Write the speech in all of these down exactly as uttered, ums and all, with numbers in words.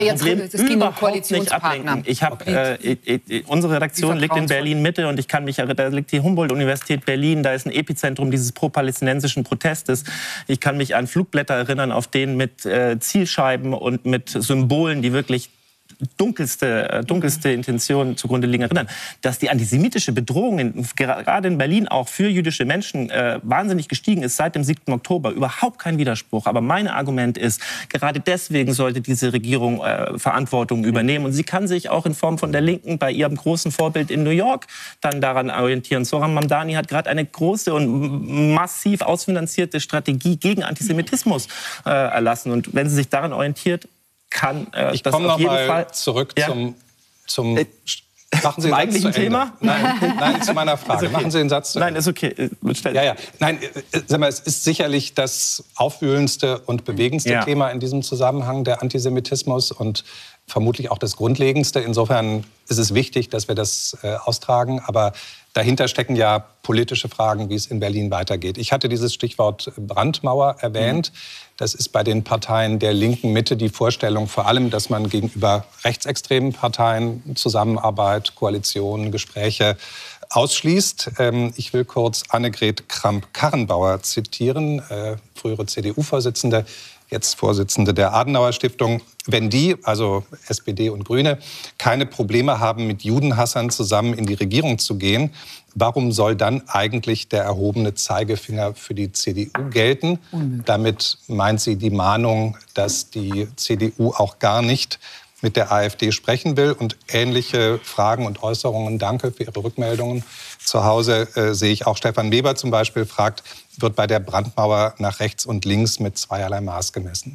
Jetzt, Problem es ging um überhaupt nicht ablenken. Ich habe okay. äh, äh, unsere Redaktion liegt in Berlin Mitte und ich kann mich, da liegt die Humboldt-Universität Berlin, da ist ein Epizentrum dieses pro-palästinensischen Protestes. Ich kann mich an Flugblätter erinnern, auf denen mit äh, Zielscheiben und mit Symbolen, die wirklich dunkelste, dunkelste Intention zugrunde liegen, erinnern, dass die antisemitische Bedrohung in, gerade in Berlin auch für jüdische Menschen äh, wahnsinnig gestiegen ist seit dem siebten Oktober. Überhaupt kein Widerspruch. Aber mein Argument ist, gerade deswegen sollte diese Regierung äh, Verantwortung übernehmen. Und sie kann sich auch in Form von der Linken bei ihrem großen Vorbild in New York dann daran orientieren. Zohran Mamdani hat gerade eine große und massiv ausfinanzierte Strategie gegen Antisemitismus äh, erlassen. Und wenn sie sich daran orientiert, kann äh, ich das komme auf noch jeden mal Fall zurück ja. zum, zum äh, machen Sie zum den eigentlichen Satz zu Ende. Thema? Nein, nein, zu meiner Frage. Okay. Machen Sie den Satz zu Ende. Nein, ist okay. Ja, ja. Nein, sag mal, es ist sicherlich das aufwühlendste und bewegendste ja. Thema in diesem Zusammenhang, der Antisemitismus, und vermutlich auch das Grundlegendste. Insofern ist es wichtig, dass wir das äh, austragen. Aber dahinter stecken ja politische Fragen, wie es in Berlin weitergeht. Ich hatte dieses Stichwort Brandmauer erwähnt. Das ist bei den Parteien der linken Mitte die Vorstellung vor allem, dass man gegenüber rechtsextremen Parteien Zusammenarbeit, Koalitionen, Gespräche ausschließt. Ähm, ich will kurz Annegret Kramp-Karrenbauer zitieren, äh, frühere C D U-Vorsitzende, jetzt Vorsitzende der Adenauer-Stiftung. Wenn die, also S P D und Grüne, keine Probleme haben, mit Judenhassern zusammen in die Regierung zu gehen, warum soll dann eigentlich der erhobene Zeigefinger für die C D U gelten? Unmöglich. Damit meint sie die Mahnung, dass die C D U auch gar nicht mit der AfD sprechen will. Und ähnliche Fragen und Äußerungen, danke für Ihre Rückmeldungen. Zu Hause äh, sehe ich auch Stefan Weber zum Beispiel, fragt, wird bei der Brandmauer nach rechts und links mit zweierlei Maß gemessen?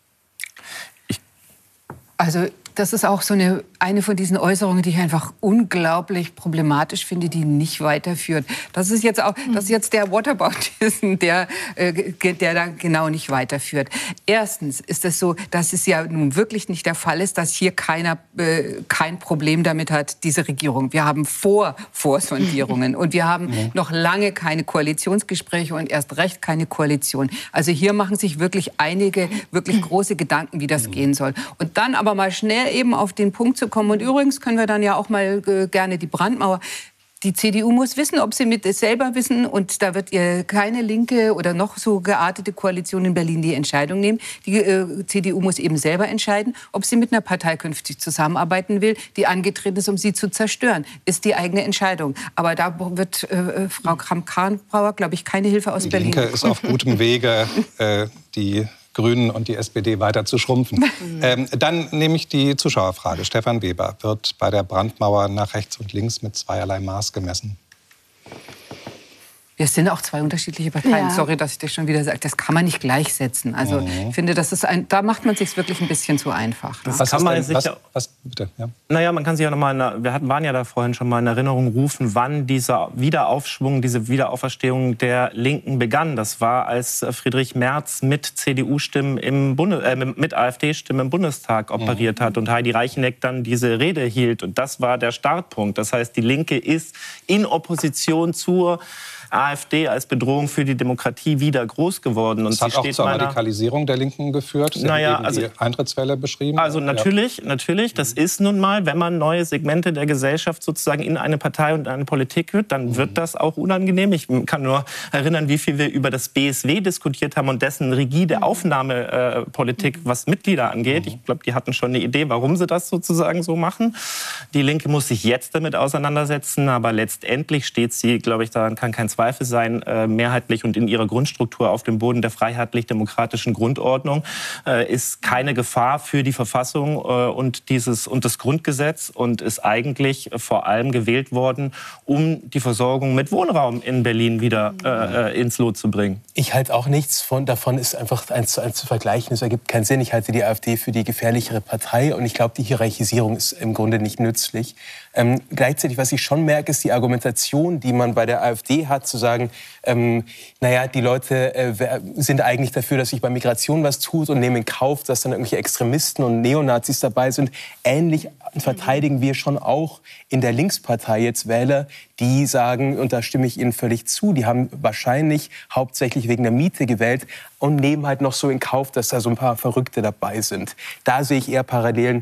Also das ist auch so eine, eine von diesen Äußerungen, die ich einfach unglaublich problematisch finde, die nicht weiterführt. Das ist jetzt auch, das ist jetzt der Whataboutism, der, äh, der da genau nicht weiterführt. Erstens ist es so, dass es ja nun wirklich nicht der Fall ist, dass hier keiner äh, kein Problem damit hat, diese Regierung. Wir haben vor Vorsondierungen und wir haben ja. noch lange keine Koalitionsgespräche und erst recht keine Koalition. Also hier machen sich wirklich einige wirklich große Gedanken, wie das gehen soll. Und dann aber mal schnell eben auf den Punkt zu kommen. Und übrigens können wir dann ja auch mal äh, gerne die Brandmauer. Die C D U muss wissen, ob sie mit es selber wissen. Und da wird ihr keine linke oder noch so geartete Koalition in Berlin die Entscheidung nehmen. Die äh, C D U muss eben selber entscheiden, ob sie mit einer Partei künftig zusammenarbeiten will, die angetreten ist, um sie zu zerstören. Ist die eigene Entscheidung. Aber da wird äh, Frau Kramp-Karrenbauer, glaube ich, keine Hilfe aus die Berlin. Die Linke ist auf gutem Wege, äh, die Grünen und die S P D weiter zu schrumpfen. ähm, dann nehme ich die Zuschauerfrage. Stefan Weber, wird bei der Brandmauer nach rechts und links mit zweierlei Maß gemessen? Wir sind auch zwei unterschiedliche Parteien. Ja. Sorry, dass ich das schon wieder sage. Das kann man nicht gleichsetzen. Also mhm. ich finde, das ist ein, da macht man sich wirklich ein bisschen zu einfach. Ne? Das kann man sich was, ja, was, bitte, ja. Naja, man kann sich ja noch mal, wir hatten, waren ja da vorhin schon mal in Erinnerung rufen, wann dieser Wiederaufschwung, diese Wiederauferstehung der Linken begann. Das war, als Friedrich Merz mit C D U-Stimmen im Bundes, äh, mit AfD-Stimmen im Bundestag operiert mhm. hat und Heidi Reicheneck dann diese Rede hielt. Und das war der Startpunkt. Das heißt, die Linke ist in Opposition zur AfD als Bedrohung für die Demokratie wieder groß geworden. Und das hat sie auch steht zur meiner, Radikalisierung der Linken geführt. Sie naja, haben also, die Eintrittswelle beschrieben. Also natürlich, ja. natürlich, das ist nun mal, wenn man neue Segmente der Gesellschaft sozusagen in eine Partei und eine Politik wird, dann wird das auch unangenehm. Ich kann nur erinnern, wie viel wir über das B S W diskutiert haben und dessen rigide Aufnahmepolitik, was Mitglieder angeht. Ich glaube, die hatten schon eine Idee, warum sie das sozusagen so machen. Die Linke muss sich jetzt damit auseinandersetzen, aber letztendlich steht sie, glaube ich, daran kann kein Zweifel sein, äh, mehrheitlich und in ihrer Grundstruktur auf dem Boden der freiheitlich-demokratischen Grundordnung, äh, ist keine Gefahr für die Verfassung äh, und, dieses, und das Grundgesetz und ist eigentlich vor allem gewählt worden, um die Versorgung mit Wohnraum in Berlin wieder äh, ins Lot zu bringen. Ich halte auch nichts von, davon, ist einfach eins zu eins zu vergleichen. Es ergibt keinen Sinn. Ich halte die AfD für die gefährlichere Partei und ich glaube, die Hierarchisierung ist im Grunde nicht nützlich. Ähm, gleichzeitig, was ich schon merke, ist die Argumentation, die man bei der AfD hat, zu sagen, ähm, naja, die Leute äh, sind eigentlich dafür, dass sich bei Migration was tut und nehmen in Kauf, dass dann irgendwelche Extremisten und Neonazis dabei sind. Ähnlich verteidigen wir schon auch in der Linkspartei jetzt Wähler, die sagen, und da stimme ich Ihnen völlig zu, die haben wahrscheinlich hauptsächlich wegen der Miete gewählt und nehmen halt noch so in Kauf, dass da so ein paar Verrückte dabei sind. Da sehe ich eher Parallelen